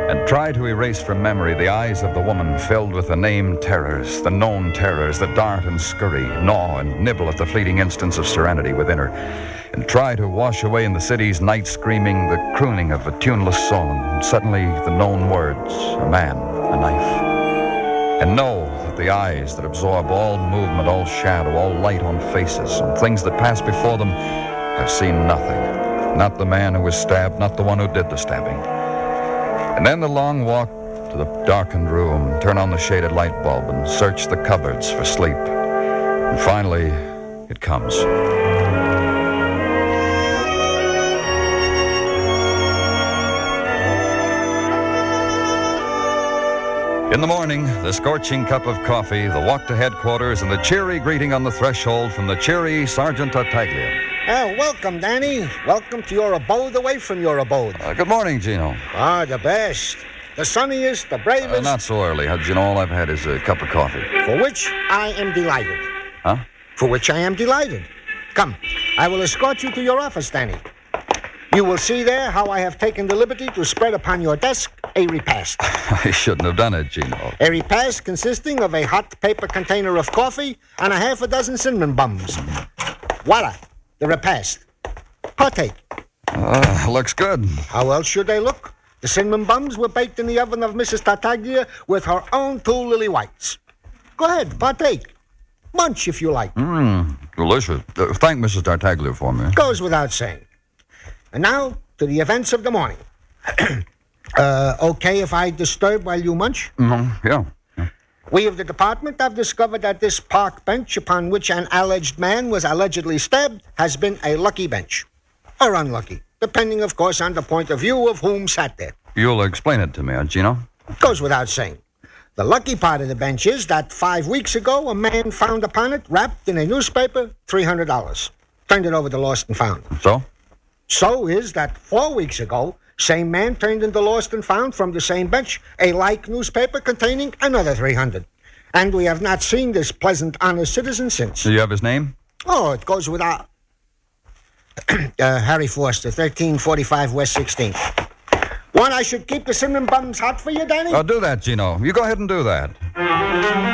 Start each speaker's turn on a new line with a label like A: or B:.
A: and try to erase from memory the eyes of the woman filled with the named terrors, the known terrors that dart and scurry, gnaw and nibble at the fleeting instants of serenity within her, and try to wash away in the city's night screaming the crooning of a tuneless song, and suddenly the known words, a man, a knife. And know that the eyes that absorb all movement, all shadow, all light on faces, and things that pass before them, have seen nothing. Not the man who was stabbed, not the one who did the stabbing. And then the long walk to the darkened room, turn on the shaded light bulb, and search the cupboards for sleep. And finally, it comes. In the morning, the scorching cup of coffee, the walk to headquarters, and the cheery greeting on the threshold from the cheery Sergeant Tartaglia.
B: Welcome, Danny. Welcome to your abode away from your abode.
A: Good morning, Gino.
B: The best. The sunniest, the bravest.
A: Not so early. Gino, all I've had is a cup of coffee.
B: For which I am delighted.
A: Huh?
B: For which I am delighted. Come, I will escort you to your office, Danny. You will see there how I have taken the liberty to spread upon your desk a repast.
A: I shouldn't have done it, Gino.
B: A repast consisting of a hot paper container of coffee and a half a dozen cinnamon buns. Voila, the repast. Partake.
A: Looks good.
B: How else should they look? The cinnamon buns were baked in the oven of Mrs. Tartaglia with her own 2 lily whites. Go ahead, partake. Munch if you like.
A: Delicious. Thank Mrs. Tartaglia for me.
B: Goes without saying. And now, to the events of the morning. Okay if I disturb while you munch?
A: Yeah.
B: We of the department have discovered that this park bench upon which an alleged man was allegedly stabbed has been a lucky bench. Or unlucky, depending, of course, on the point of view of whom sat there.
A: You'll explain it to me, Gino?
B: Goes without saying. The lucky part of the bench is that 5 weeks ago, a man found upon it, wrapped in a newspaper, $300. Turned it over to Lost and Found.
A: So?
B: So is that 4 weeks ago, same man turned into Lost and Found from the same bench a like newspaper containing another $300. And we have not seen this pleasant, honest citizen since.
A: Do you have his name?
B: Oh, it goes without... Harry Foster, 1345 West 16th. Want I should keep the cinnamon buns hot for you, Danny?
A: Do that, Gino. You go ahead and do that.